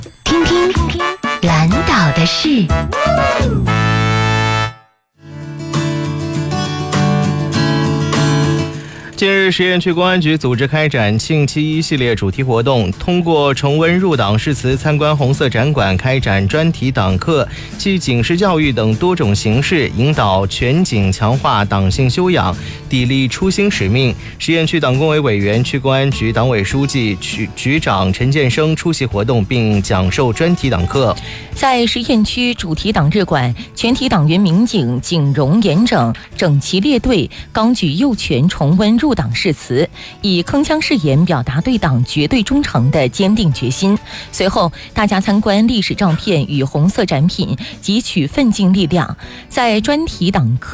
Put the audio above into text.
听听蓝岛的事。 近日，实验区公安局组织开展庆7·1系列主题活动，通过重温入党誓词、参观红色展馆、开展专题党课及警示教育等多种形式，引导全警强化党性修养，砥砺初心使命。实验区党工委委员、区公安局党委书记、局长陈建生出席活动并讲授专题党课。 在实验区主题党日馆，全体党员民警警容严整，整齐列队，纲举右拳重温入党誓词，以铿锵誓言表达对党绝对忠诚的坚定决心。随后，大家参观历史照片与红色展品，汲取奋进力量。在专题党课